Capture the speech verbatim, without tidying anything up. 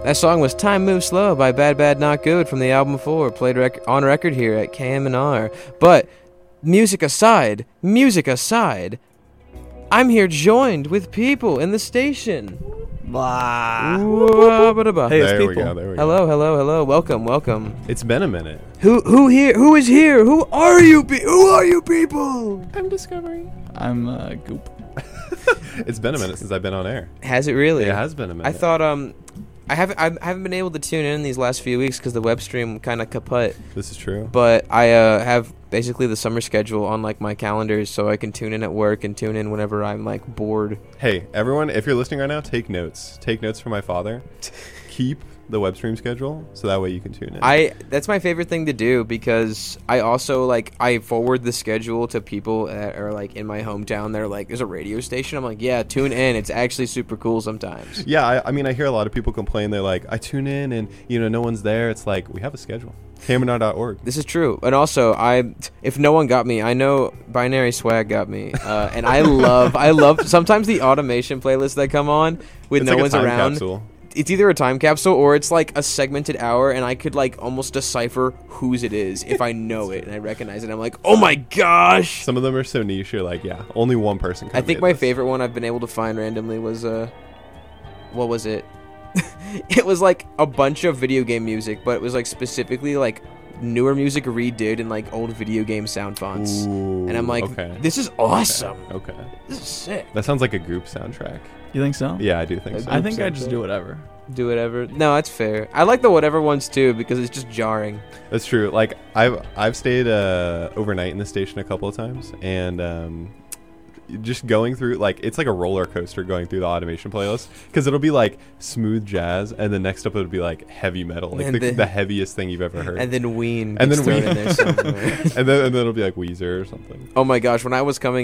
That song was Time Moves Slow by Bad Bad Not Good from the album four, played rec- on record here at K M N R. But, music aside, music aside, I'm here joined with people in the station. Blah. Wah-ba-da-ba. Hey, it's There we people. go. There we go. Hello, hello, hello. Welcome, welcome. It's been a minute. Who who here? Who is here? Who are you? Pe- who are you people? I'm discovering. I'm uh, Goop. It's been a minute since I've been on air. Has it really? It has been a minute. I thought um, I haven't I haven't been able to tune in these last few weeks because the web stream kind of kaput. This is true. But I uh, have basically the summer schedule on like my calendars, so I can tune in at work and tune in whenever I'm like bored. Hey, everyone, if you're listening right now, take notes. Take notes from my father. Keep the web stream schedule so that way you can tune in. I that's my favorite thing to do because I also like I forward the schedule to people that are like in my hometown. They're like, "There's a radio station." I'm like, "Yeah, tune in. It's actually super cool sometimes." yeah, I, I mean, I hear a lot of people complain. They're like, I tune in and, you know, no one's there. It's like, we have a schedule. K M N R dot org. This is true, and also I, if no one got me, I know Binary Swag got me, uh, and I love, I love sometimes the automation playlists that come on when It's no like a one's time around. capsule. It's either a time capsule or it's like a segmented hour, and I could like almost decipher whose it is if I know it and I recognize it. I'm like, oh my gosh! Some of them are so niche. You're like, yeah, only one person can I think get my this. favorite one I've been able to find randomly was uh, what was it? It was like a bunch of video game music, but it was like specifically like newer music redid in like old video game sound fonts. Ooh, And I'm like, okay. this is awesome. Okay. This is sick. That sounds like a group soundtrack. You think so? Yeah, I do think so. I think I just do whatever. Do whatever. No, that's fair. I like the whatever ones too because it's just jarring. That's true. Like I've I've stayed uh, overnight in the station a couple of times, and um, just going through like it's like a roller coaster going through the automation playlist because it'll be like smooth jazz, and then next up it'll be like heavy metal, like And the, then- the heaviest thing you've ever heard, And then Ween And gets then thrown Ween. in there somewhere. and then and then it'll be like Weezer or something. Oh my gosh, when I was coming